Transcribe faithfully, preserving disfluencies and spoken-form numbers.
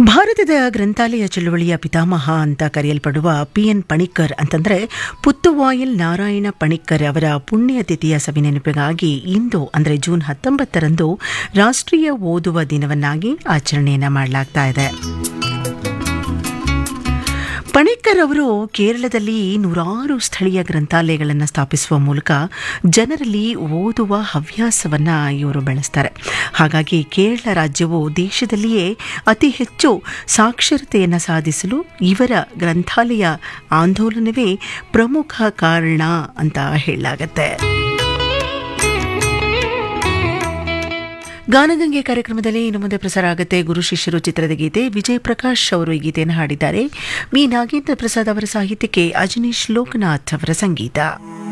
ಭಾರತದ ಗ್ರಂಥಾಲಯ ಚಳುವಳಿಯ ಪಿತಾಮಹ ಅಂತ ಕರೆಯಲ್ಪಡುವ ಪಿ ಎನ್ ಪಣಿಕ್ಕರ್ ಅಂತಂದ್ರೆ ಪುತ್ತುವಾಯಿಲ್ ನಾರಾಯಣ ಪಣಿಕ್ಕರ್ ಅವರ ಪುಣ್ಯತಿಥಿಯ ಸವಿನೆನಪಿಗಾಗಿ ಇಂದು ಅಂದರೆ ಜೂನ್ ಹತ್ತೊಂಬತ್ತರಂದು ರಾಷ್ಟ್ರೀಯ ಓದುವ ದಿನವನ್ನಾಗಿ ಆಚರಣೆಯನ್ನು ಮಾಡಲಾಗ್ತಾ ಇದೆ. ಪಣಿಕ್ಕರ್ ಅವರು ಕೇರಳದಲ್ಲಿ ನೂರಾರು ಸ್ಥಳೀಯ ಗ್ರಂಥಾಲಯಗಳನ್ನು ಸ್ಥಾಪಿಸುವ ಮೂಲಕ ಜನರಲ್ಲಿ ಓದುವ ಹವ್ಯಾಸವನ್ನು ಇವರು ಬೆಳೆಸ್ತಾರೆ. ಹಾಗಾಗಿ ಕೇರಳ ರಾಜ್ಯವು ದೇಶದಲ್ಲಿಯೇ ಅತಿ ಹೆಚ್ಚು ಸಾಕ್ಷರತೆಯನ್ನು ಸಾಧಿಸಲು ಇವರ ಗ್ರಂಥಾಲಯ ಆಂದೋಲನವೇ ಪ್ರಮುಖ ಕಾರಣ ಅಂತ ಹೇಳಲಾಗತ್ತೆ. ಗಾನಗಂಗೆ ಕಾರ್ಯಕ್ರಮದಲ್ಲಿ ಇನ್ನು ಮುಂದೆ ಪ್ರಸಾರ ಆಗುತ್ತೆ ಗುರು ಶಿಷ್ಯರು ಚಿತ್ರದ ಗೀತೆ. ವಿಜಯ್ ಪ್ರಕಾಶ್ ಅವರು ಈ ಗೀತೆಯನ್ನು ಹಾಡಿದ್ದಾರೆ. ವಿ ನಾಗೇಂದ್ರ ಪ್ರಸಾದ್ ಅವರ ಸಾಹಿತ್ಯಕ್ಕೆ ಅಜನೀಶ್ ಲೋಕನಾಥ್ ಅವರ ಸಂಗೀತ.